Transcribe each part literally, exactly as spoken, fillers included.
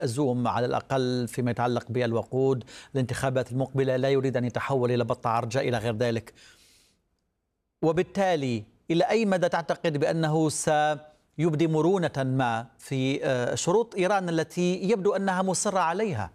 زوم على الأقل فيما يتعلق بالوقود، الانتخابات المقبلة لا يريد أن يتحول إلى بطة عرجاء إلى غير ذلك. وبالتالي إلى أي مدى تعتقد بأنه سيبدي مرونة ما في شروط إيران التي يبدو أنها مصرة عليها؟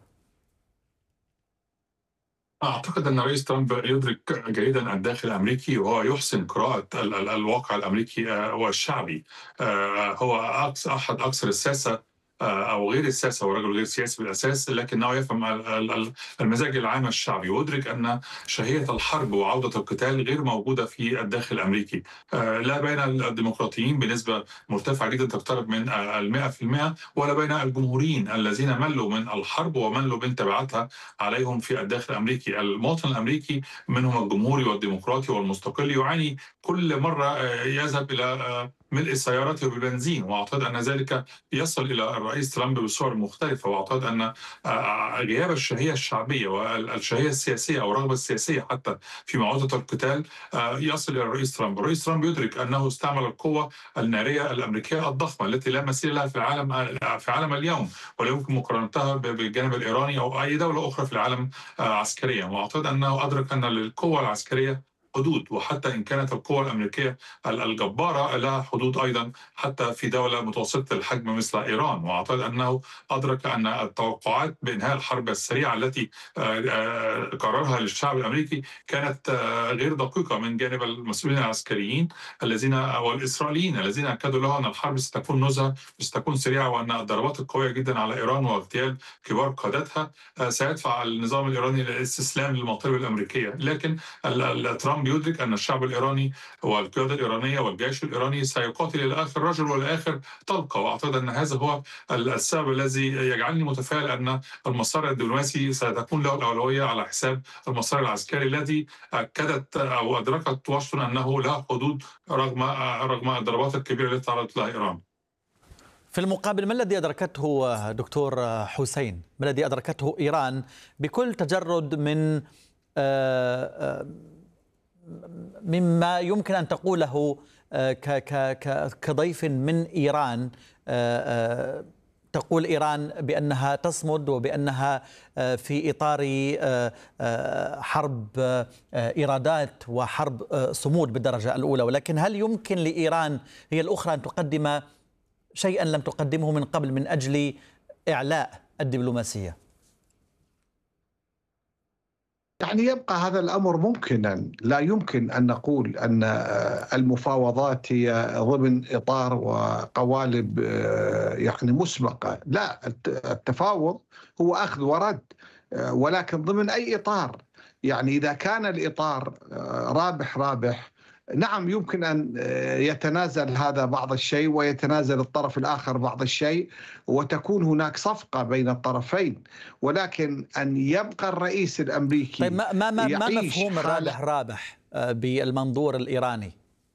أعتقد أن الرئيس ترامب يدرك جيدا الداخل الأمريكي، وهو يحسن قراءة ال- ال- الواقع الأمريكي آه، والشعبي. آه، هو أكس- أحد أكثر الساسة، آه، أو غير الساسة، هو رجل غير سياسي بالأساس، لكنه يفهم ال- ال- ال- المزاج العام الشعبي، ويدرك أن شهية الحرب وعودة القتال غير موجودة في الداخل الأمريكي. آه، لا بين الديمقراطيين بنسبة مرتفعة جدا تقترب من آه، المئة في المئة، ولا بين الجمهوريين الذين ملوا من الحرب وملوا من تبعاتها عليهم في الداخل الامريكي. المواطن الامريكي منهم الجمهوري والديمقراطي والمستقل يعاني كل مره آه، يذهب الى آه، ملء سيارته بالبنزين، واعتقد ان ذلك يصل الى الرئيس ترامب بصور مختلفه. واعتقد ان آه، غياب الشهيه الشعبيه والشهيه السياسيه او الرغبه السياسيه حتى في معارضه القتال آه، يصل الى الرئيس ترامب. الرئيس ترامب يدرك انه استعمل القوه الناريه الامريكيه الضخمه التي لا مثيل لها في العالم آه، في عالم اليوم، ولا يمكن مقارنتها بالجانب الايراني او اي دوله اخرى في العالم آه، عسكريا. واعتقد انه ادرك ان للقوه العسكريه حدود، وحتى ان كانت القوه الامريكيه الجباره لها حدود ايضا حتى في دوله متوسطه الحجم مثل ايران. واعتقد انه ادرك ان التوقعات بانهاء الحرب السريعه التي آه، آه، قررها للشعب الامريكي كانت آه، غير دقيقه من جانب المسؤولين العسكريين الذين والاسرائيليين الذين اكدوا له ان الحرب ستكون نزهه وستكون سريعه، وان الضربات القويه جدا على ايران واغتيال كبار قادتها آه، سيدفع النظام الايراني للاستسلام للمطالب الامريكيه. لكن ال- ال- ترامب يدرك ان الشعب الايراني والقياده الايرانيه والجيش الايراني سيقاتل الى اخر رجل والى اخر طلقه. واعتقد ان هذا هو ال- السبب الذي يجعلني متفائل ان المسار الدبلوماسي ستكون له الاولويه على حساب المسار العسكري الذي اكدت او ادركت واشنطن انه له حدود رغم رغم الضربات الكبيره التي تعرضت لها ايران. في المقابل، ما الذي أدركته دكتور حسين، ما الذي أدركته إيران بكل تجرد من آه، آه، مما يمكن أن تقوله آه، ك- ك- ك- كضيف من إيران؟ آه، آه، تقول إيران بأنها تصمد وبأنها آه، في إطار آه، آه، حرب آه، إيرادات وحرب آه، صمود بالدرجة الأولى، ولكن هل يمكن لإيران هي الأخرى أن تقدم شيئا لم تقدمه من قبل من أجل إعلاء الدبلوماسية؟ يعني يبقى هذا الأمر ممكنا، لا يمكن أن نقول أن المفاوضات هي ضمن إطار وقوالب يعني مسبقة. لا، التفاوض هو أخذ ورد، ولكن ضمن أي إطار. يعني إذا كان الإطار رابح رابح، نعم يمكن أن يتنازل هذا بعض الشيء ويتنازل الطرف الآخر بعض الشيء، وتكون هناك صفقة بين الطرفين. ولكن أن يبقى الرئيس طيب، الأمريكي ما ما ما ما يعيش مفهوم حالة الرابح رابح آه، بالمنظور الإيراني؟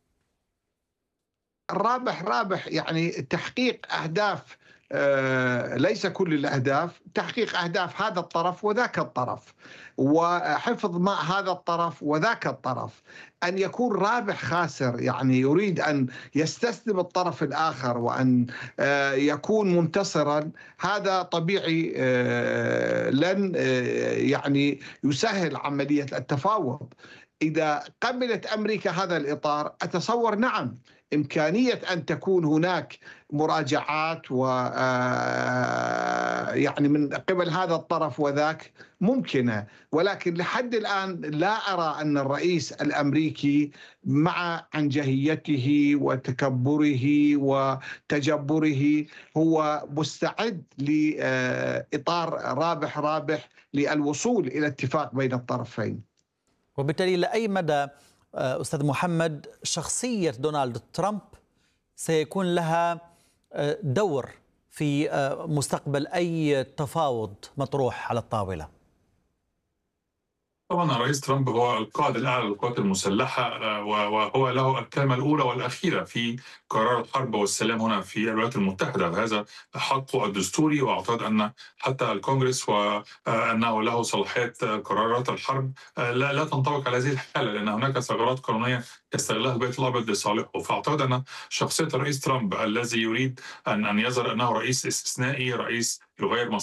الرابح رابح، يعني تحقيق أهداف، آه، ليس كل الأهداف، تحقيق أهداف هذا الطرف وذاك الطرف، وحفظ مع هذا الطرف وذاك الطرف. أن يكون رابح خاسر، يعني يريد أن يستسلم الطرف الآخر وأن آه، يكون منتصرا، هذا طبيعي آه، لن آه، يعني يسهل عملية التفاوض. إذا قبلت أمريكا هذا الإطار، أتصور نعم إمكانية أن تكون هناك مراجعات و يعني من قبل هذا الطرف وذاك ممكنة. ولكن لحد الآن لا أرى أن الرئيس الأمريكي مع عنجهيته وتكبره وتجبره هو مستعد لإطار رابح رابح للوصول إلى اتفاق بين الطرفين. وبالتالي لأي مدى آه، أستاذ محمد شخصية دونالد ترامب سيكون لها آه، دور في آه، مستقبل أي تفاوض مطروح على الطاولة؟ طبعا الرئيس ترامب هو القائد الاعلى للقوات المسلحه، آه، وهو له الكلمه الاولى والاخيره في قرار الحرب والسلام هنا في الولايات المتحده. هذا حقه الدستوري، واعتقد ان حتى الكونغرس وانه له صلاحيات قرارات الحرب آه، لا لا تنطبق على هذه الحاله، لان هناك ثغرات قانونيه يستغلها البيت الابيض لصالحه. فاعتقد ان شخصيه الرئيس ترامب الذي يريد ان ان يظهر انه رئيس استثنائي، رئيس يغير